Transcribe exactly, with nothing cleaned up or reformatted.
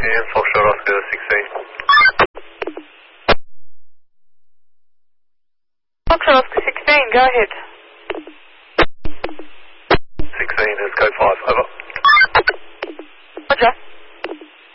And Foxtrot Oscar sixteen. Foxtrot Oscar sixteen, go ahead. sixteen is code five, over.